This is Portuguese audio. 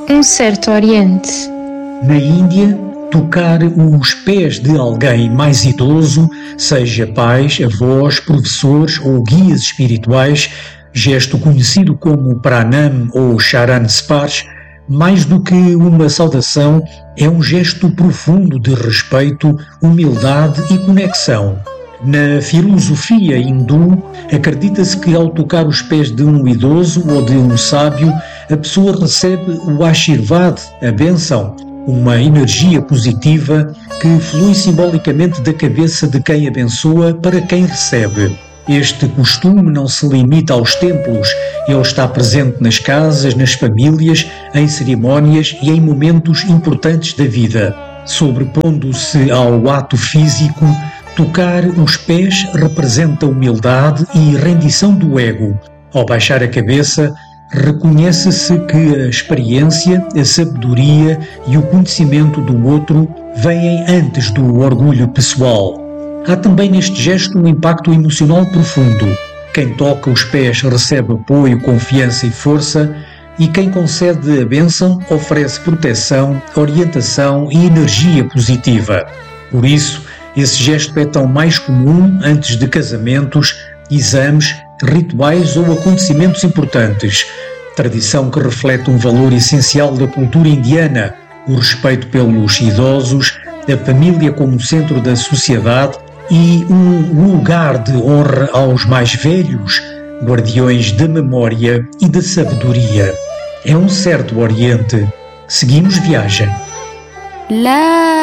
um certo Oriente. Na Índia, tocar os pés de alguém mais idoso, seja pais, avós, professores ou guias espirituais, gesto conhecido como Pranam ou Charan Sparsh, mais do que uma saudação, é um gesto profundo de respeito, humildade e conexão. Na filosofia hindu, acredita-se que ao tocar os pés de um idoso ou de um sábio, a pessoa recebe o Ashirvad, a bênção, uma energia positiva que flui simbolicamente da cabeça de quem abençoa para quem recebe. Este costume não se limita aos templos, ele está presente nas casas, nas famílias, em cerimónias e em momentos importantes da vida. Sobrepondo-se ao ato físico, tocar os pés representa humildade e rendição do ego. Ao baixar a cabeça, reconhece-se que a experiência, a sabedoria e o conhecimento do outro vêm antes do orgulho pessoal. Há também neste gesto um impacto emocional profundo. Quem toca os pés recebe apoio, confiança e força, e quem concede a bênção oferece proteção, orientação e energia positiva. Por isso, esse gesto é tão mais comum antes de casamentos, exames, rituais ou acontecimentos importantes. Tradição que reflete um valor essencial da cultura indiana, o respeito pelos idosos, a família como centro da sociedade e um lugar de honra aos mais velhos, guardiões da memória e da sabedoria. É um certo Oriente. Seguimos viagem.